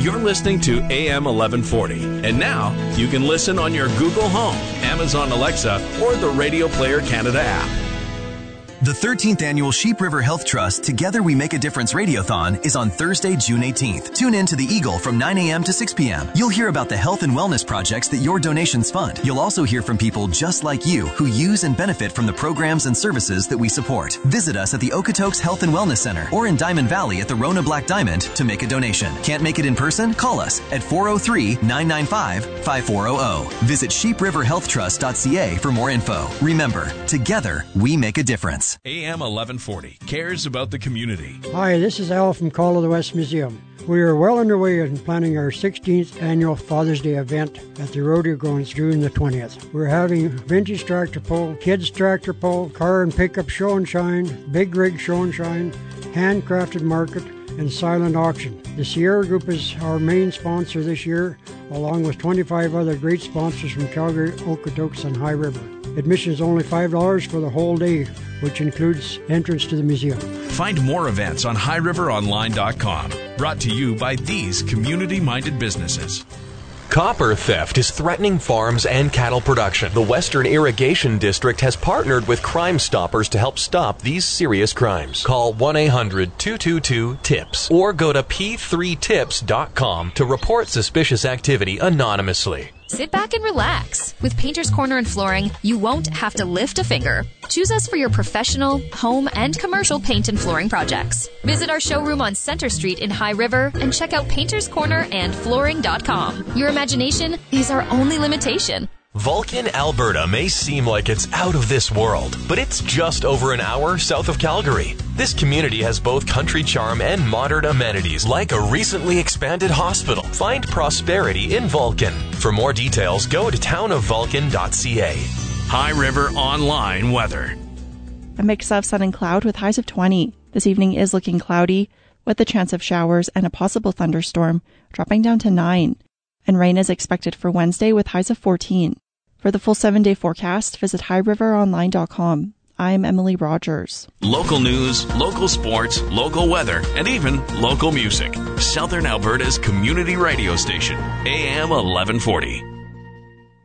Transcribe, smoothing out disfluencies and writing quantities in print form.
You're listening to AM 1140. And now, you can listen on your Google Home, Amazon Alexa, or the Radio Player Canada app. The 13th Annual Sheep River Health Trust Together We Make a Difference Radiothon is on Thursday, June 18th. Tune in to the Eagle from 9 a.m. to 6 p.m. You'll hear about the health and wellness projects that your donations fund. You'll also hear from people just like you who use and benefit from the programs and services that we support. Visit us at the Okotoks Health and Wellness Center or in Diamond Valley at the Rona Black Diamond to make a donation. Can't make it in person? Call us at 403-995-5400. Visit sheepriverhealthtrust.ca for more info. Remember, together we make a difference. AM 1140 cares about the community. Hi, this is Al from Call of the West Museum. We are well underway in planning our 16th annual Father's Day event at the rodeo grounds June the 20th. We're having vintage tractor pull, kids tractor pull, car and pickup show and shine, big rig show and shine, handcrafted market, and silent auction. The Sierra Group is our main sponsor this year, along with 25 other great sponsors from Calgary, Okotoks, and High River. Admission is only $5 for the whole day, which includes entrance to the museum. Find more events on highriveronline.com. Brought to you by these community-minded businesses. Copper theft is threatening farms and cattle production. The Western Irrigation District has partnered with Crime Stoppers to help stop these serious crimes. Call 1-800-222-TIPS or go to p3tips.com to report suspicious activity anonymously. Sit back and relax. With Painter's Corner and Flooring, you won't have to lift a finger. Choose us for your professional, home, and commercial paint and flooring projects. Visit our showroom on Center Street in High River and check out Painter's Corner and Flooring.com. Your imagination is our only limitation. Vulcan, Alberta may seem like it's out of this world, but it's just over an hour south of Calgary. This community has both country charm and modern amenities, like a recently expanded hospital. Find prosperity in Vulcan. For more details, go to townofvulcan.ca. High River Online Weather. A mix of sun and cloud with highs of 20. This evening is looking cloudy, with the chance of showers and a possible thunderstorm, dropping down to 9. And rain is expected for Wednesday with highs of 14. For the full 7-day forecast, visit highriveronline.com. I'm Emily Rogers. Local news, local sports, local weather, and even local music. Southern Alberta's community radio station, AM 1140.